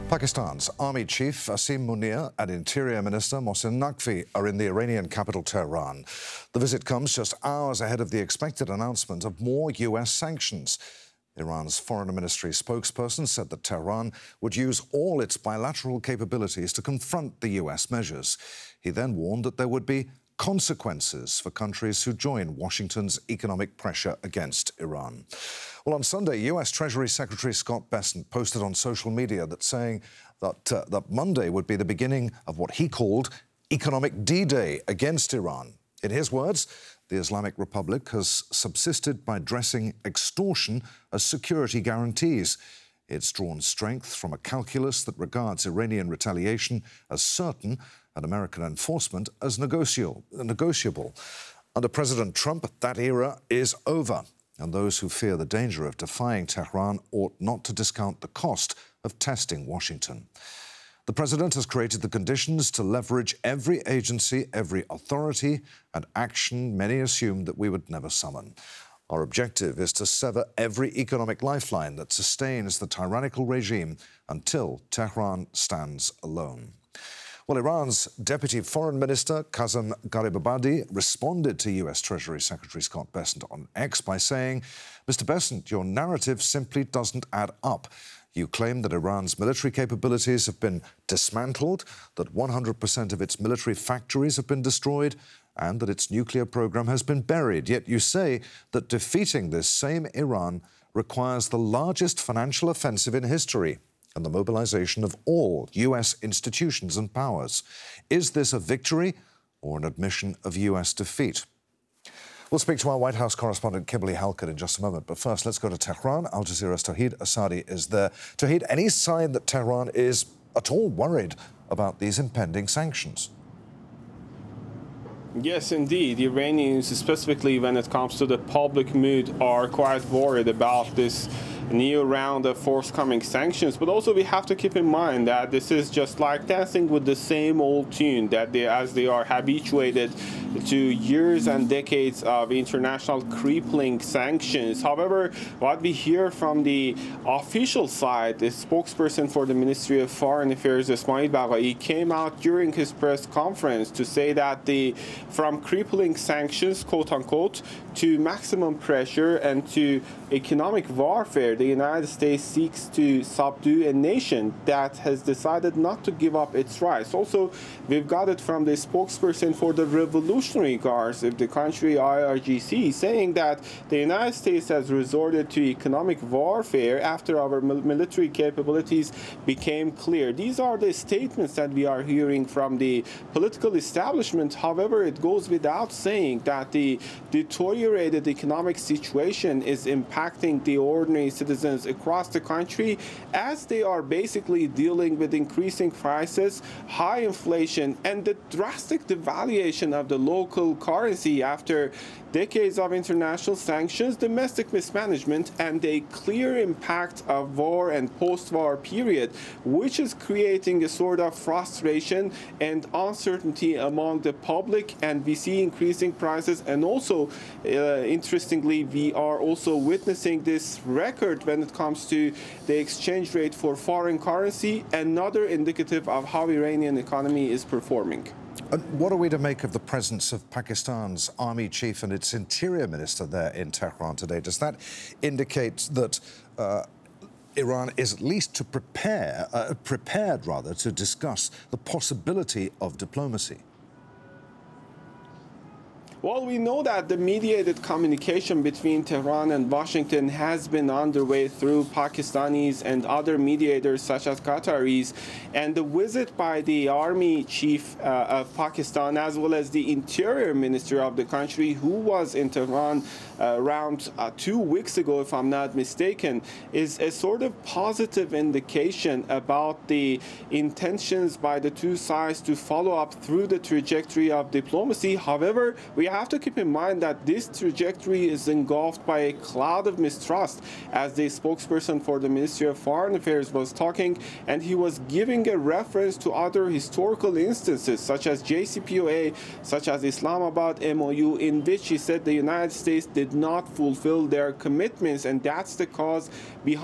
Pakistan's Army Chief Asim Munir and Interior Minister Mohsin Naqvi are in the Iranian capital, Tehran. The visit comes just hours ahead of the expected announcement of more US sanctions. Iran's Foreign Ministry spokesperson said that Tehran would use all its bilateral capabilities to confront the US measures. He then warned that there would be consequences for countries who join Washington's economic pressure against Iran. Well, on Sunday, US Treasury Secretary Scott Bessent posted on social media saying that Monday would be the beginning of what he called economic D-Day against Iran. In his words, the Islamic Republic has subsisted by dressing extortion as security guarantees. It's drawn strength from a calculus that regards Iranian retaliation as certain and American enforcement as negotiable. Under President Trump, that era is over, and those who fear the danger of defying Tehran ought not to discount the cost of testing Washington. The president has created the conditions to leverage every agency, every authority and action many assumed that we would never summon. Our objective is to sever every economic lifeline that sustains the tyrannical regime until Tehran stands alone. Well, Iran's Deputy Foreign Minister, Kazem Garibabadi, responded to US Treasury Secretary Scott Bessent on X by saying, "Mr. Bessent, your narrative simply doesn't add up. You claim that Iran's military capabilities have been dismantled, that 100% of its military factories have been destroyed, and that its nuclear program has been buried. Yet you say that defeating this same Iran requires the largest financial offensive in history and the mobilization of all US institutions and powers. Is this a victory or an admission of US defeat?" We'll speak to our White House correspondent Kimberly Halkett in just a moment. But first, let's go to Tehran. Al Jazeera's Tauhid Asadi is there. Tauhid, any sign that Tehran is at all worried about these impending sanctions? Yes, indeed. The Iranians, specifically when it comes to the public mood, are quite worried about this new round of forthcoming sanctions. But also we have to keep in mind that this is just like dancing with the same old tune, that as they are habituated to years and decades of international crippling sanctions. However, what we hear from the official side, the spokesperson for the Ministry of Foreign Affairs, Ismail Baghai, came out during his press conference to say that from crippling sanctions, quote unquote, to maximum pressure and to economic warfare, the United States seeks to subdue a nation that has decided not to give up its rights. Also, we've got it from the spokesperson for the Revolutionary Guards of the country, IRGC, saying that the United States has resorted to economic warfare after our military capabilities became clear. These are the statements that we are hearing from the political establishment. However, it goes without saying that the deteriorated economic situation is impacting the ordinary citizens across the country as they are basically dealing with increasing prices, high inflation, and the drastic devaluation of the local currency after decades of international sanctions, domestic mismanagement, and a clear impact of war and post-war period, which is creating a sort of frustration and uncertainty among the public, and we see increasing prices. And also, interestingly, we are also witnessing this record when it comes to the exchange rate for foreign currency, another indicative of how Iranian economy is performing. What are we to make of the presence of Pakistan's Army Chief and its Interior Minister there in Tehran today? Does that indicate that Iran is at least prepared to discuss the possibility of diplomacy? Well, we know that the mediated communication between Tehran and Washington has been underway through Pakistanis and other mediators such as Qataris, and the visit by the Army Chief of Pakistan as well as the Interior Minister of the country, who was in Tehran around 2 weeks ago, if I'm not mistaken, is a sort of positive indication about the intentions by the two sides to follow up through the trajectory of diplomacy. However, we have to keep in mind that this trajectory is engulfed by a cloud of mistrust, as the spokesperson for the Ministry of Foreign Affairs was talking, and he was giving a reference to other historical instances such as JCPOA, such as Islamabad MOU, in which he said the United States did not fulfill their commitments, and that's the cause behind